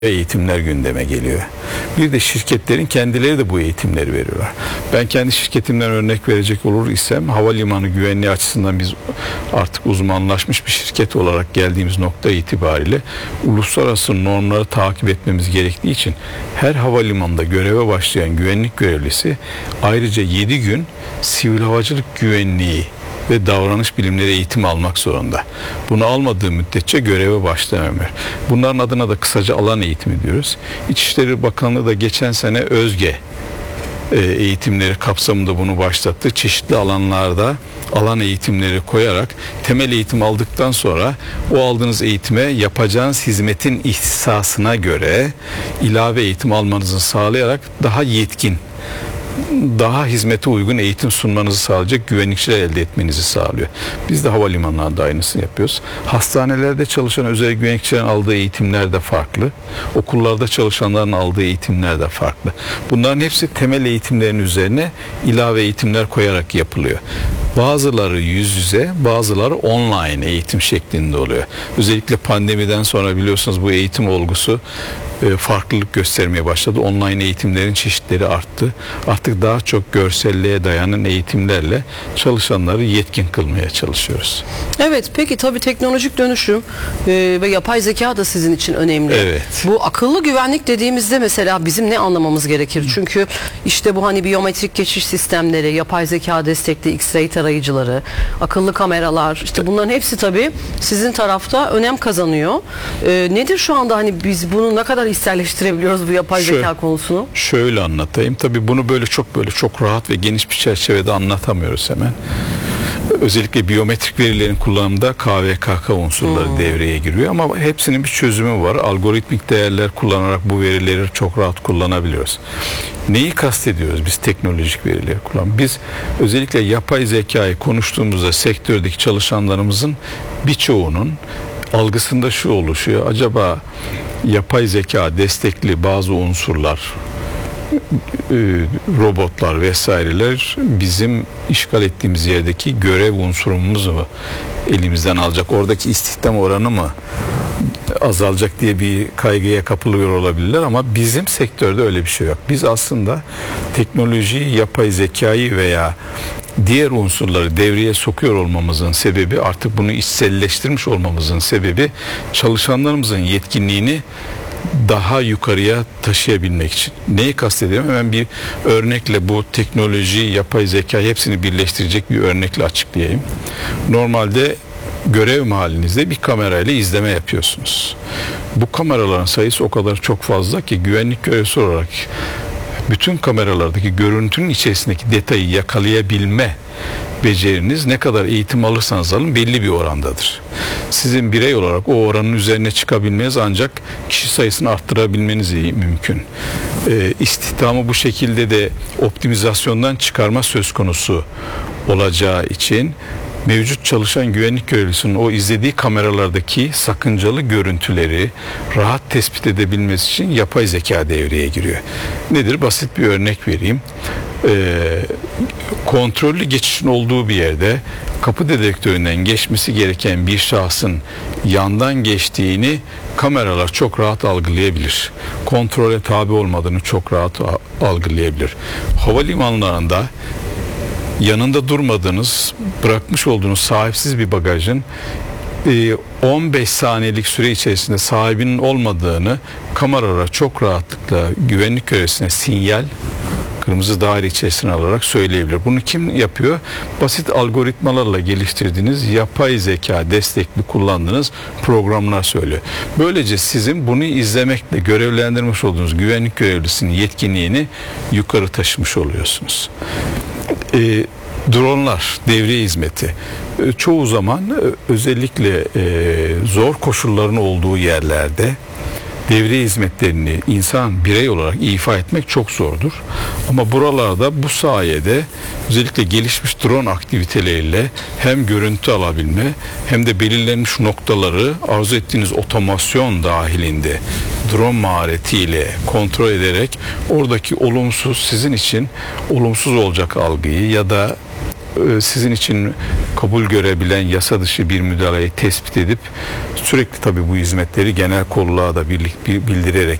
eğitimler gündeme geliyor. Bir de şirketlerin kendileri de bu eğitimleri veriyorlar. Ben kendi şirketimden örnek verecek olur isem, havalimanı güvenliği açısından biz artık uzmanlaşmış bir şirket olarak geldiğimiz nokta itibariyle uluslararası normları takip etmemiz gerektiği için her havalimanında göreve başlayan güvenlik görevlisi ayrıca 7 gün sivil havacılık güvenliği ve davranış bilimleri eğitimi almak zorunda. Bunu almadığı müddetçe göreve başlayamıyor. Bunların adına da kısaca alan eğitimi diyoruz. İçişleri Bakanlığı da geçen sene ÖZGE eğitimleri kapsamında bunu başlattı. Çeşitli alanlarda alan eğitimleri koyarak temel eğitim aldıktan sonra o aldığınız eğitime yapacağınız hizmetin ihtisasına göre ilave eğitim almanızı sağlayarak daha yetkin, daha hizmete uygun eğitim sunmanızı sağlayacak güvenlikçiler elde etmenizi sağlıyor. Biz de havalimanlarında aynısını yapıyoruz. Hastanelerde çalışan özel güvenlikçilerin aldığı eğitimler de farklı. Okullarda çalışanların aldığı eğitimler de farklı. Bunların hepsi temel eğitimlerin üzerine ilave eğitimler koyarak yapılıyor. Bazıları yüz yüze, bazıları online eğitim şeklinde oluyor. Özellikle pandemiden sonra biliyorsunuz bu eğitim olgusu farklılık göstermeye başladı. Online eğitimlerin çeşitleri arttı. Artık daha çok görselliğe dayanan eğitimlerle çalışanları yetkin kılmaya çalışıyoruz. Evet, peki tabii teknolojik dönüşüm ve yapay zeka da sizin için önemli. Evet. Bu akıllı güvenlik dediğimizde mesela bizim ne anlamamız gerekir? Çünkü işte bu hani biyometrik geçiş sistemleri, yapay zeka destekli X-ray tarayıcıları, akıllı kameralar, işte bunların hepsi tabii sizin tarafta önem kazanıyor. Nedir şu anda hani biz bunu ne kadar içselleştirebiliyoruz bu yapay zeka konusunu? Şöyle anlatayım. Tabii bunu böyle çok rahat ve geniş bir çerçevede anlatamıyoruz hemen. Özellikle biyometrik verilerin kullanımında KVKK unsurları devreye giriyor ama hepsinin bir çözümü var. Algoritmik değerler kullanarak bu verileri çok rahat kullanabiliyoruz. Neyi kastediyoruz biz teknolojik verileri kullan? Biz özellikle yapay zekayı konuştuğumuzda sektördeki çalışanlarımızın birçoğunun algısında şu oluşuyor. Acaba yapay zeka destekli bazı unsurlar, robotlar vesaireler bizim işgal ettiğimiz yerdeki görev unsurumuzu mu elimizden alacak? Oradaki istihdam oranı mı azalacak diye bir kaygıya kapılıyor olabilirler ama bizim sektörde öyle bir şey yok. Biz aslında teknolojiyi, yapay zekayı veya diğer unsurları devreye sokuyor olmamızın sebebi, artık bunu içselleştirmiş olmamızın sebebi çalışanlarımızın yetkinliğini daha yukarıya taşıyabilmek için. Neyi kastediyorum? Hemen bir örnekle bu teknoloji, yapay zeka hepsini birleştirecek bir örnekle açıklayayım. Normalde görev mahallinizde bir kamerayla izleme yapıyorsunuz. Bu kameraların sayısı o kadar çok fazla ki güvenlik görevlisi olarak bütün kameralardaki görüntünün içerisindeki detayı yakalayabilme beceriniz ne kadar eğitim alırsanız alın belli bir orandadır. Sizin birey olarak o oranın üzerine çıkabilmeniz ancak kişi sayısını arttırabilmeniz mümkün. İstihdamı bu şekilde de optimizasyondan çıkarma söz konusu olacağı için mevcut çalışan güvenlik görevlisinin o izlediği kameralardaki sakıncalı görüntüleri rahat tespit edebilmesi için yapay zeka devreye giriyor. Nedir? Basit bir örnek vereyim. Kontrollü geçişin olduğu bir yerde kapı dedektöründen geçmesi gereken bir şahsın yandan geçtiğini kameralar çok rahat algılayabilir. Kontrole tabi olmadığını çok rahat algılayabilir. Havalimanlarında yanında durmadığınız, bırakmış olduğunuz sahipsiz bir bagajın 15 saniyelik süre içerisinde sahibinin olmadığını kameralar çok rahatlıkla güvenlik görevlisine sinyal, kırmızı daire içerisine alarak söyleyebilir. Bunu kim yapıyor? Basit algoritmalarla geliştirdiğiniz, yapay zeka destekli kullandığınız programlar söylüyor. Böylece sizin bunu izlemekle görevlendirmiş olduğunuz güvenlik görevlisinin yetkinliğini yukarı taşımış oluyorsunuz. Dronlar, devriye hizmeti. Çoğu zaman özellikle zor koşulların olduğu yerlerde devriye hizmetlerini insan birey olarak ifa etmek çok zordur. Ama buralarda bu sayede özellikle gelişmiş drone aktiviteleriyle hem görüntü alabilme hem de belirlenmiş noktaları arzu ettiğiniz otomasyon dahilinde drone maharetiyle kontrol ederek oradaki olumsuz, sizin için olumsuz olacak algıyı ya da sizin için kabul görebilen yasa dışı bir müdahaleyi tespit edip sürekli tabii bu hizmetleri genel kolluğa da bildirerek